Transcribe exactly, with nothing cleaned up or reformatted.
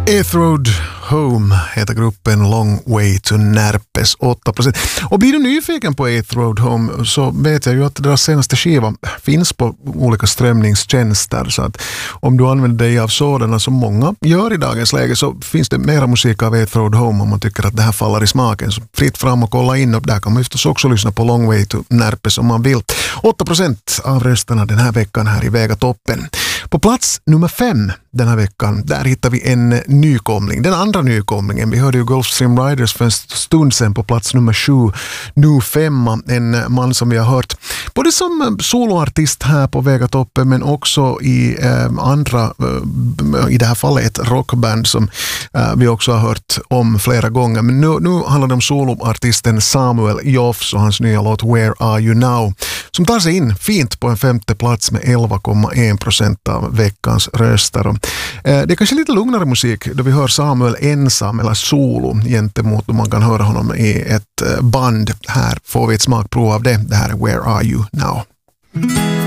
Eighth Road Home heter gruppen, Long Way to Närpes, åtta procent. Och blir du nyfiken på Eighth Road Home så vet jag ju att deras senaste skiva finns på olika strömningstjänster, så att om du använder dig av sådana som många gör i dagens läge så finns det mera musik av Eighth Road Home om man tycker att det här faller i smaken. Så fritt fram och kolla in, och där kan man förstås också lyssna på Long Way to Närpes om man vill. åtta procent av rösterna den här veckan här i Vegatoppen. På plats nummer fem den här veckan, där hittar vi en nykomling. Den andra nykomlingen, vi hörde ju Gulfstream Riders för en stund sedan på plats nummer sju. Nu femma, en man som vi har hört både som soloartist här på Vegatoppen men också i eh, andra, eh, i det här fallet ett rockband som eh, vi också har hört om flera gånger. Men nu, nu handlar det om soloartisten Samuel Joffs och hans nya låt Where Are You Now, som tar sig in fint på en femte plats med elva komma en procent av veckans röster. Och, eh, det är kanske lite lugnare musik då vi hör Samuel ensam eller solo gentemot då man kan höra honom i ett eh, band. Här får vi ett smakprov av det. Det här är Where Are You Now?